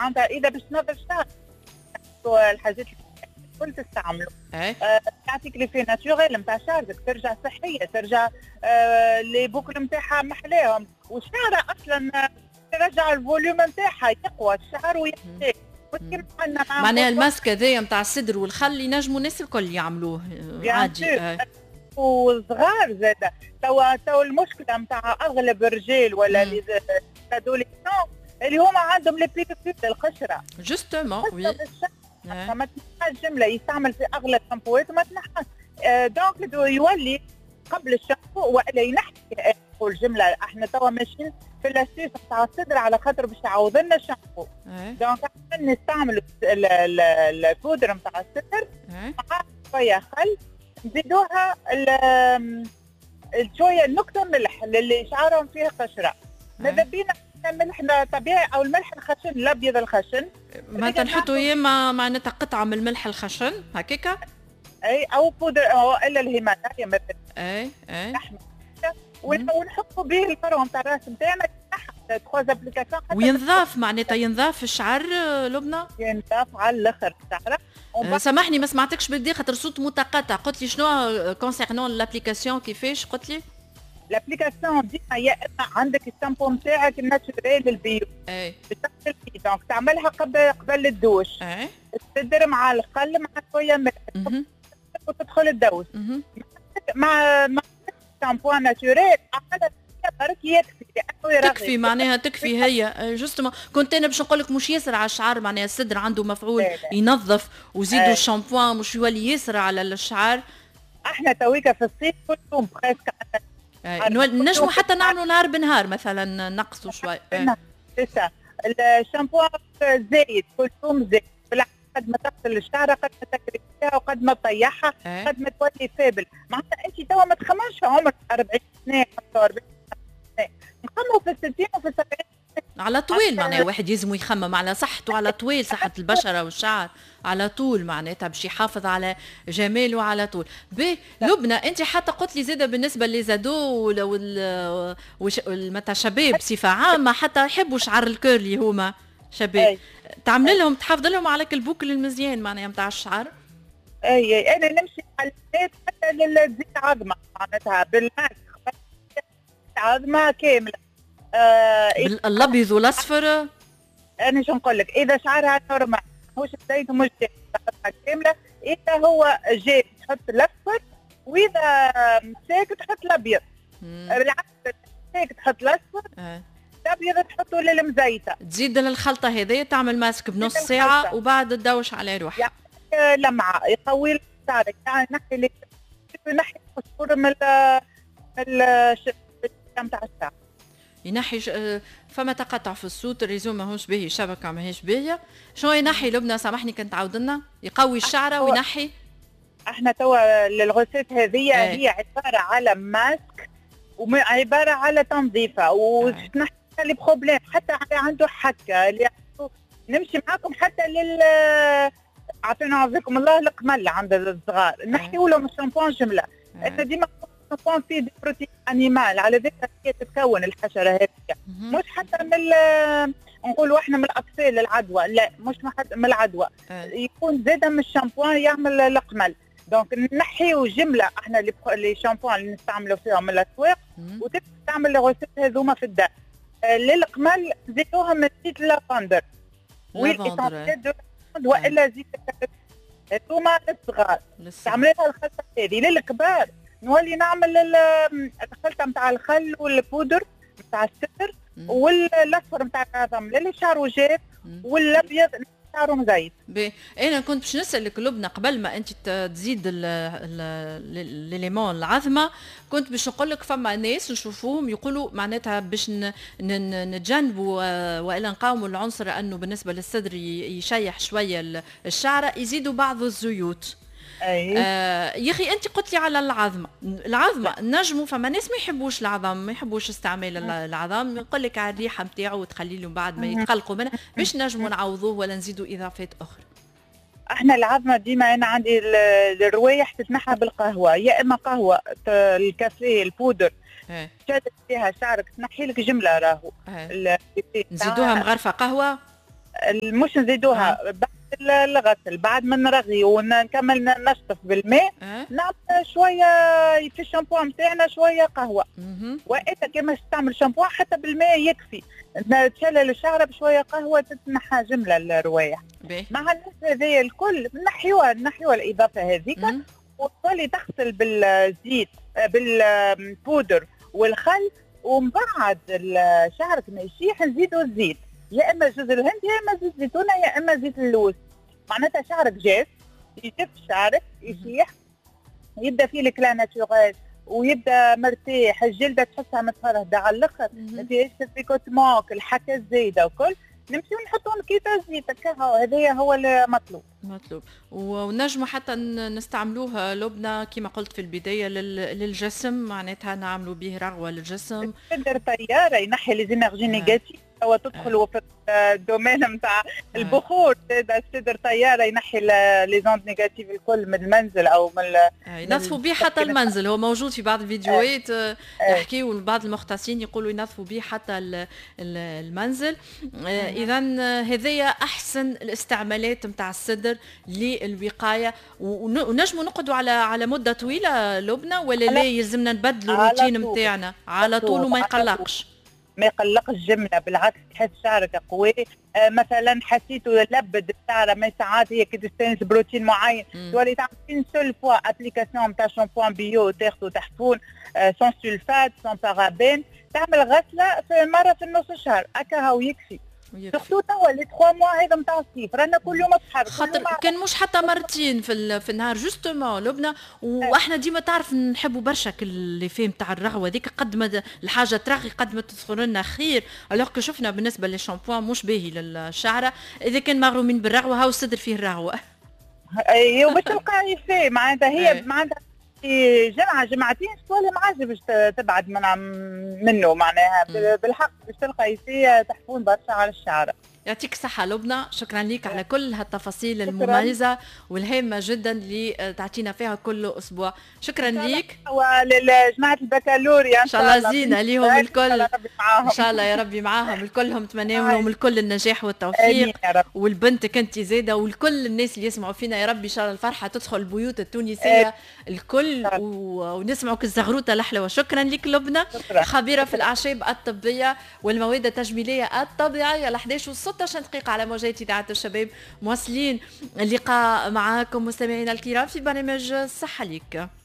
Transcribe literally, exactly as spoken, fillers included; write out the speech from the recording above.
معناتها اذا باش تنظف شعرك الحاجات الكل تستعملوا. اي آه يعطيك لي في ناتوريل نتاع شعرك، ترجع صحيه، ترجع آه لي بوكل نتاعها محلاهم، والشعره اصلا ترجع الفوليوم نتاعها يقوى الشعر ويحتاج. معناها الماسك هذايا نتاع الصدر والخل ينجموا الناس الكل يعملوه عادي. وصغار زاده. توا توا المشكله نتاع اغلب الرجال ولا اللي ادوليسون اللي هما عندهم لي بليكوبيل القشره جوستومون وي ما تنحاش جمله يستعمل في اغلب الشامبوات وما تنحاش. آه دونك يولي قبل الشامبو والا ينحي نقول جمله. احنا توا ماشيين في الاساس نتاع الصدر على خاطر باش يعوض لنا الشامبو. دونك احنا نستعملوا البودره نتاع الصدر مع شويه خل، نزيدوها شويه نقطه ملح للي شعرهم فيه قشره. ماذا بينا الملح طبيعي او الملح الخشن الابيض الخشن، ما تنحطوا ياما معناتها قطعه من الملح الخشن هكاكا، اي او بودر او الا الهيمالايا مثلا، اي اي ونحطوا به الفروه نتاع الراس نتاعنا تخوز ابليكاسيون وينضاف معناتها ينضاف الشعر. لبنى ينضاف على الاخر الشعر. أه سامحني ما سمعتكش بالدي خاطر صوت متقطع. قلت لي شنو كونسيرنون لابليكاسيون كيفاش قلت لي؟ لابليكاسيون ديما يا اما عندك الشامبو نتاعك الناتشوريل البيو اي دونك تعملها قبل قبل الدوش، اي تدير مع الخل مع شويه ملح وتدخل الدوش مع مع شامبو ناتشوريل عملها برك يكفي تكفي معناها تكفي هي جوستومون. كنت انا باش نقول لك مش ياسر على الشعر معناها الصدر عنده مفعول ينظف وزيدوا الشامبوان مش يولي ياسر على الشعر. احنا تويكا في الصيف كل يوم بريسك نجموا حتى نعملوا نهار بنهار مثلا نقصوا شوي. الشامبو زايد كل يوم زايد بالعكس قد ما تغسل الشعر قد ما تكري فيها وقد ما تطيحها قد ما تولي فابل. معناتها انت توا ما تخممش عمرك أربعين سنه خمسة وأربعين سنه، نخمموا في الستين وفي السبعين على طويل. معناها واحد يلزم يخمم على صحته على طويل، صحة البشرة والشعر على طول معناتها باش يحافظ على جماله على طول. بي لبنى انت حتى قلت لي زاده بالنسبه لزادو وال متى شباب بصفه عامه حتى يحبوا شعر الكيرلي هما شباب، تعمل لهم تحافظ لهم على البوكل المزيان معناها نتاع الشعر. اي اي انا نمشي على الزيت حتى للزيت عظمه معناتها بالماسك عظمه كامله. آه الابيض والاصفر. انا شو نقول لك اذا شعرها نورمال مش زيت ومش جاف تحطها كامله، اذا هو جاف تحط الاصفر، واذا مساك تحط الابيض. بالعكس مساك تحط الاصفر الابيض تحطه للمزيته. تزيد للخلطه هذه تعمل ماسك بنص ساعه وبعد تدوش على روحك. يعني لمعه يقوي شعرك يعني نحي لك نحي القشور من ال نتاع الشعر. ينحي فما تقطع في الصوت الريزو ماهوش باهي الشبكه ماهيش باهيه. شنو ينحي لبنى سامحني كنت عاود لنا؟ يقوي الشعره وينحي. احنا توا الغسالات هذه هي عباره على ماسك وعباره على تنظيفه وتنحي لي بروبليم حتى عنده حكه اللي نمشي معاكم حتى لل عطينا عافاكم الله القمل عند الصغار نحيوا لهم الشامبوان جمله. انا ديما شامبوان فيه دي بروتين انيمال على ذكر هي تتكون الحشره هذه مش حتى من نقولوا احنا من الاطفال العدوى، لا مش من العدوى يكون زاده من الشامبوان يعمل القمل. دونك نحيوا جمله احنا اللي شامبوان اللي نستعملوا فيهم من الاسواق وتستعمل الغسالات هذوما في الدار. للقمل زيدوها من زيت اللافندر لافندر والا زيت هذوما للصغار تعملي لها الخلطه هذه. للكبار نولي نعمل الخلطه نتاع الخل والبودر نتاع السكر والاصفر نتاع العظم للي شعره جاف والابيض شعره مزيت. بي انا كنت باش نسالك لبنى قبل ما انت تزيد الليمون العظمه كنت باش نقول لك فما ناس نشوفوهم يقولوا معناتها باش نتجنبوا والا نقاوموا العنصر انه بالنسبه للصدر يشيح شويه الشعره يزيدوا بعض الزيوت. أيه. آه يا اخي انت قلت لي على العظمه العظمه نجموا فما ناس ما يحبوش العظم ما يحبوش استعمال العظم يقول لك على الريحه نتاعو وتخلي لهم بعد ما يتقلقوا منها باش نجموا نعوضوه ولا نزيدوا اضافات اخرى. احنا العظمه ديما انا عندي الروايح تتنحى بالقهوه يا اما قهوه الكافيه البودر شادت فيها شعرك تنحي لك جمله راهو نزيدوها مغرفه قهوه مش نزيدوها بعد الغسل، بعد ما نرغي ونكمل نشطف بالماء أه؟ نعمل شويه في الشامبوان نتاعنا شويه قهوه. واذا كما تعمل شامبوان حتى بالماء يكفي، تشلل الشعره بشويه قهوه تتنحى جمله الروايح. مع الناس هذيا الكل نحيوها نحيوها الاضافه هذيك، وتولي تغسل بالزيت بالبودر والخل، ومن بعد شعرك ما يشيح نزيدوا الزيت، يا اما جوز الهند يا اما زيت زيتونه يا اما زيت اللوز. معناتها شعرك جاف يجف شعرك يشيح، يبدا فيه الكلا ناتوريل ويبدا مرتاح، الجلده تحسها متفرهده على الاخر، ما فيهاش البيكوتمون الحكه الزايده وكل، نمشيو نحطوا كيسه زيت هكا، هذايا هو المطلوب. مطلوب. ونجموا حتى نستعملوها لبنى كما قلت في البدايه للجسم، معناتها نعملوا به رغوه للجسم. السدر طياره ينحي لي زينرجي نيجاتيف، هو تدخلوا في الدومين نتاع البخور، السدر طياره ينحي لي زوند نيجاتيف الكل من المنزل او من ينظفوا به حتى المنزل، هو موجود في بعض الفيديوهات يحكيوا بعض المختصين يقولوا ينظفوا به حتى المنزل. اذا هذيا احسن الاستعمالات نتاع السدر للوقايه، ونجموا نقعدوا على على مده طويله لبنى، ولا لا يلزمنا نبدلوا الروتين نتاعنا على طول وما يقلقش؟ ما يقلقش جمله، بالعكس تحس شعرك قوي. آه مثلا حسيته لبد الشعره، ما ساعات هي كي تستانس بروتين معين تولي تعمل اون سول فوا ابليكاسيون نتاع شامبوان بيو تاخذ تحفون آه سون سولفات سون بارابين، تعمل غسله في مره في النص الشهر هكا هاو يكفي. سورتو توا لي ثلاث موا هذا نتاع الصيف رانا كل يوم اصحاب، خاطر كان مش حتى مرتين في في النهار جوستومون لبنى، واحنا ديما تعرف نحبوا برشا اللي فيه نتاع الرغوه هذيك، قد ما الحاجه ترغي قد ما تدخل لنا خير. الوغ كو شفنا بالنسبه للشامبوان مش باهي للشعره، اذا كان مغرومين بالرغوه هاو الصدر فيه الرغوه. ايوه باش تلقاي فيه معناتها هي معناتها جمعة جمعتين تولي ما عادش باش تبعد من منه، معناها بالحق باش تلقى فيه تحفون برشا على الشعر. يعطيك الصحة لبنى، شكرا لك على كل هالتفاصيل المميزة والهامة جدا اللي تعطينا فيها كل أسبوع. شكرا لك. ولجماعة البكالوريا إن شاء الله زينة ليهم الكل، إن شاء الله يا ربي معاهم الكلهم، نتمنى لهم الكل النجاح والتوفيق، والبنتك أنت زايدة والكل الناس اللي يسمعوا فينا يا ربي إن شاء الله الفرحة تدخل البيوت التونسية الكل، ونسمعوا الزغروطة الأحلى. وشكرا لك لبنى، خبيرة في الأعشاب الطبية والمواد التجميلية الطبيعية. ل إحدى عشر وستة عشر دقيقة على موجات إذاعة الشباب، مواصلين اللقاء معاكم مستمعينا الكرام في برنامج صحة ليك.